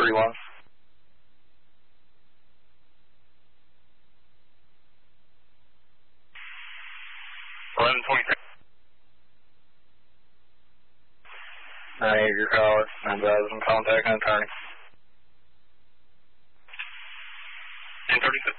1131. 1123. I need your caller. I'm contact an attorney. 1036.